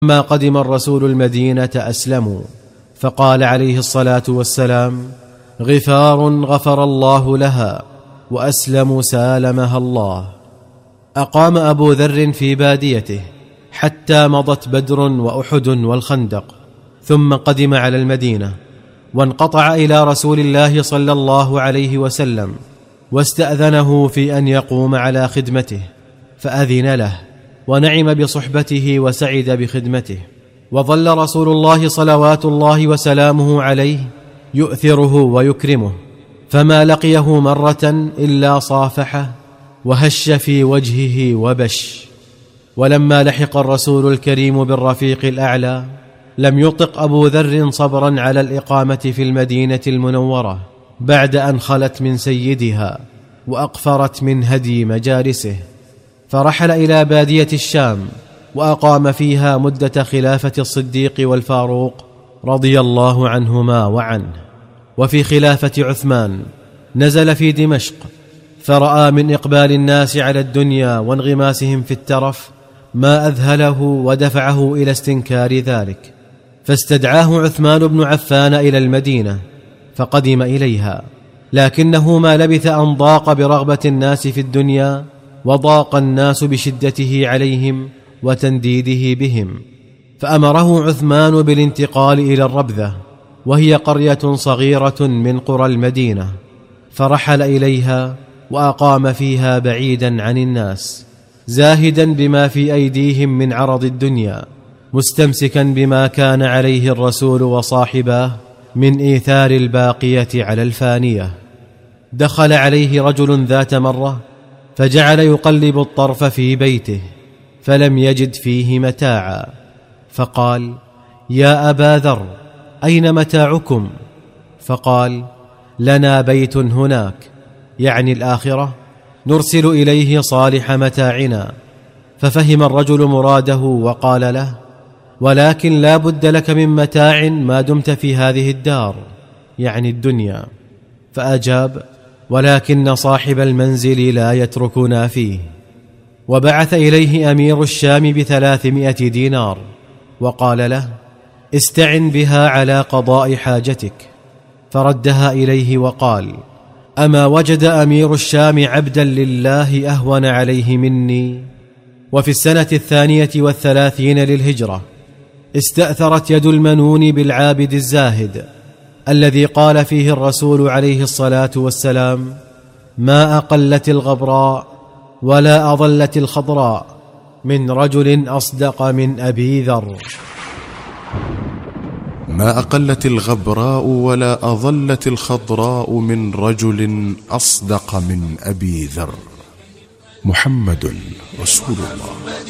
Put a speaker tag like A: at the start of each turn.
A: ما قدم الرسول المدينة أسلموا، فقال عليه الصلاة والسلام: غفار غفر الله لها، وأسلم سالمها الله. أقام أبو ذر في باديته حتى مضت بدر وأحد والخندق، ثم قدم على المدينة، وانقطع إلى رسول الله صلى الله عليه وسلم، واستأذنه في أن يقوم على خدمته، فأذن له، ونعم بصحبته وسعد بخدمته. وظل رسول الله صلوات الله وسلامه عليه يؤثره ويكرمه، فما لقيه مرة إلا صافحه وهش في وجهه وبش. ولما لحق الرسول الكريم بالرفيق الأعلى لم يطق أبو ذر صبرا على الإقامة في المدينة المنورة بعد أن خلت من سيدها وأقفرت من هدي مجالسه، فرحل إلى بادية الشام، وأقام فيها مدة خلافة الصديق والفاروق رضي الله عنهما وعنه. وفي خلافة عثمان نزل في دمشق، فرأى من إقبال الناس على الدنيا وانغماسهم في الترف ما أذهله ودفعه إلى استنكار ذلك، فاستدعاه عثمان بن عفان إلى المدينة، فقدم إليها، لكنه ما لبث أن ضاق برغبة الناس في الدنيا، وضاق الناس بشدته عليهم وتنديده بهم، فأمره عثمان بالانتقال إلى الربذة، وهي قرية صغيرة من قرى المدينة، فرحل إليها وأقام فيها بعيدا عن الناس، زاهدا بما في أيديهم من عرض الدنيا، مستمسكا بما كان عليه الرسول وصاحباه من إيثار الباقية على الفانية. دخل عليه رجل ذات مرة فجعل يقلب الطرف في بيته، فلم يجد فيه متاعا، فقال: يا أبا ذر، أين متاعكم؟ فقال: لنا بيت هناك، يعني الآخرة، نرسل إليه صالح متاعنا. ففهم الرجل مراده وقال له: ولكن لا بد لك من متاع ما دمت في هذه الدار، يعني الدنيا. فأجاب: ولكن صاحب المنزل لا يتركنا فيه. وبعث إليه أمير الشام ب300 دينار، وقال له: استعن بها على قضاء حاجتك. فردها إليه وقال: أما وجد أمير الشام عبدا لله أهون عليه مني؟ وفي السنة 32 للهجرة استأثرت يد المنون بالعابد الزاهد، الذي قال فيه الرسول عليه الصلاة والسلام: ما أقلت الغبراء ولا أضلت الخضراء من رجل أصدق من أبي ذر.
B: ما أقلت الغبراء ولا أضلت الخضراء من رجل أصدق من أبي ذر. محمد رسول الله.